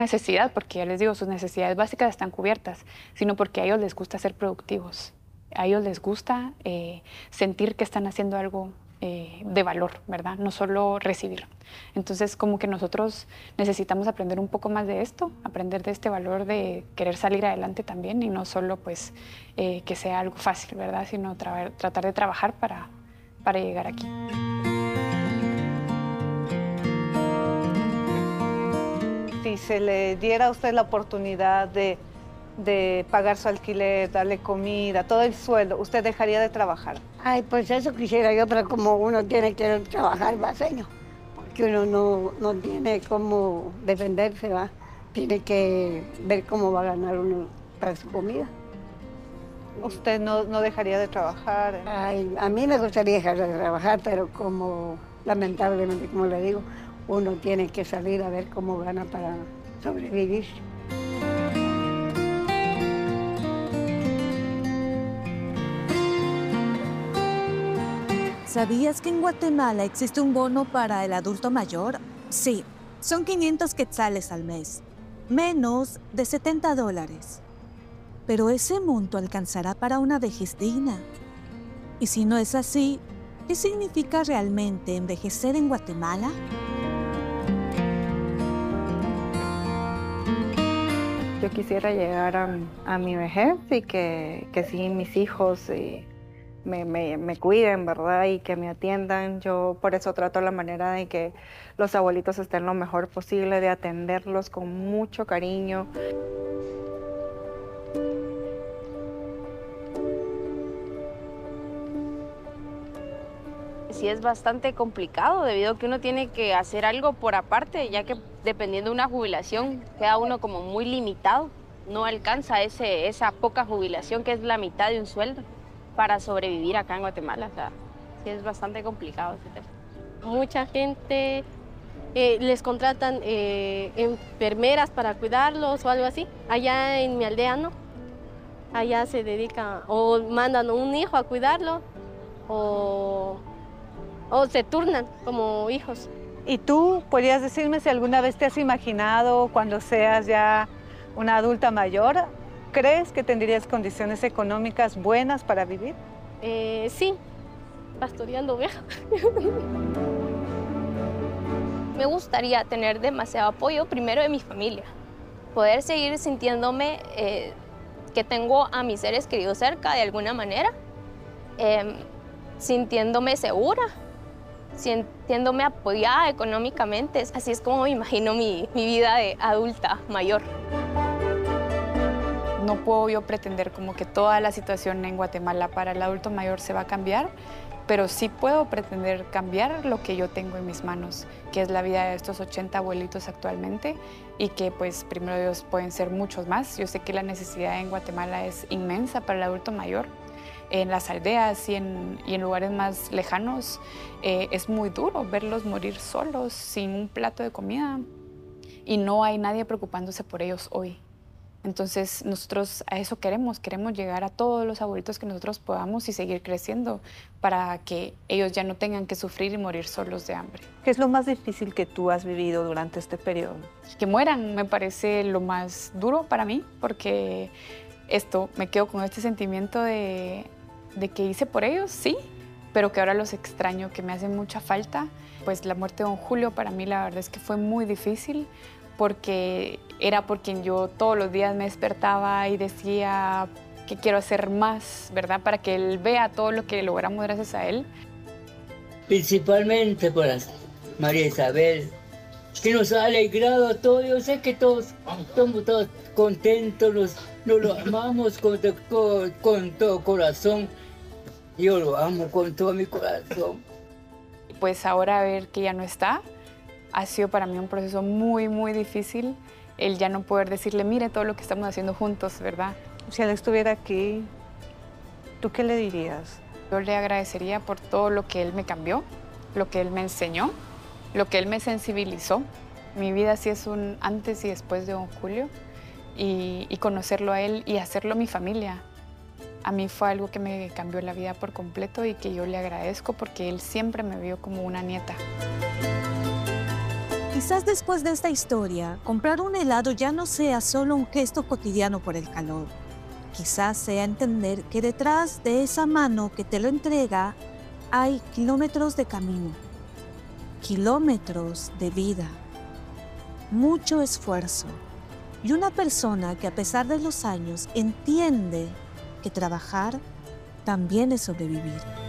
necesidad, porque ya les digo, sus necesidades básicas están cubiertas, sino porque a ellos les gusta ser productivos. A ellos les gusta sentir que están haciendo algo de valor, ¿verdad? No solo recibir. Entonces, como que nosotros necesitamos aprender un poco más de esto, aprender de este valor de querer salir adelante también y no solo pues que sea algo fácil, ¿verdad? Sino tratar de trabajar para llegar aquí. Si se le diera a usted la oportunidad de pagar su alquiler, darle comida, todo el sueldo, ¿usted dejaría de trabajar? Ay, pues eso quisiera yo, pero como uno tiene que trabajar, va, señor, porque uno no tiene cómo defenderse, va. Tiene que ver cómo va a ganar uno para su comida. ¿Usted no dejaría de trabajar? Ay, a mí me gustaría dejar de trabajar, pero como lamentablemente, como le digo, uno tiene que salir a ver cómo gana para sobrevivir. ¿Sabías que en Guatemala existe un bono para el adulto mayor? Sí, son 500 quetzales al mes, menos de $70. Pero ese monto alcanzará para una vejez digna. Y si no es así, ¿qué significa realmente envejecer en Guatemala? Yo quisiera llegar a mi vejez y que sí mis hijos me cuiden, ¿verdad? Y que me atiendan. Yo por eso trato la manera de que los abuelitos estén lo mejor posible, de atenderlos con mucho cariño. Sí es bastante complicado debido a que uno tiene que hacer algo por aparte, ya que dependiendo de una jubilación queda uno como muy limitado. No alcanza esa poca jubilación que es la mitad de un sueldo para sobrevivir acá en Guatemala. O sea, sí es bastante complicado ese tema. Mucha gente les contratan enfermeras para cuidarlos o algo así. Allá en mi aldea no. Allá se dedica o mandan a un hijo a cuidarlo o se turnan como hijos. ¿Y tú podrías decirme si alguna vez te has imaginado cuando seas ya una adulta mayor? ¿Crees que tendrías condiciones económicas buenas para vivir? Sí, pastoreando ovejas. Me gustaría tener demasiado apoyo primero de mi familia, poder seguir sintiéndome que tengo a mis seres queridos cerca de alguna manera, sintiéndome segura, sintiéndome apoyada económicamente. Así es como me imagino mi vida de adulta mayor. No puedo yo pretender como que toda la situación en Guatemala para el adulto mayor se va a cambiar, pero sí puedo pretender cambiar lo que yo tengo en mis manos, que es la vida de estos 80 abuelitos actualmente y que pues primero Dios pueden ser muchos más. Yo sé que la necesidad en Guatemala es inmensa para el adulto mayor. En las aldeas y en lugares más lejanos es muy duro verlos morir solos, sin un plato de comida y no hay nadie preocupándose por ellos hoy. Entonces nosotros a eso queremos llegar a todos los abuelitos que nosotros podamos y seguir creciendo para que ellos ya no tengan que sufrir y morir solos de hambre. ¿Qué es lo más difícil que tú has vivido durante este periodo? Que mueran me parece lo más duro para mí porque me quedo con este sentimiento de que hice por ellos, sí, pero que ahora los extraño, que me hace mucha falta. Pues la muerte de don Julio para mí la verdad es que fue muy difícil porque era por quien yo todos los días me despertaba y decía que quiero hacer más, ¿verdad? Para que él vea todo lo que logramos gracias a él. Principalmente por María Isabel, que nos ha alegrado todo. Yo sé que todos estamos todos contentos, nos lo amamos con todo corazón. Yo lo amo con todo mi corazón. Pues ahora ver que ya no está, ha sido para mí un proceso muy, muy difícil. El ya no poder decirle, mire todo lo que estamos haciendo juntos, ¿verdad? Si él estuviera aquí, ¿tú qué le dirías? Yo le agradecería por todo lo que él me cambió, lo que él me enseñó, lo que él me sensibilizó. Mi vida sí es un antes y después de don Julio y conocerlo a él y hacerlo mi familia. A mí fue algo que me cambió la vida por completo y que yo le agradezco porque él siempre me vio como una nieta. Y Quizás después de esta historia, comprar un helado ya no sea solo un gesto cotidiano por el calor. Quizás sea entender que detrás de esa mano que te lo entrega hay kilómetros de camino, kilómetros de vida, mucho esfuerzo y una persona que a pesar de los años entiende que trabajar también es sobrevivir.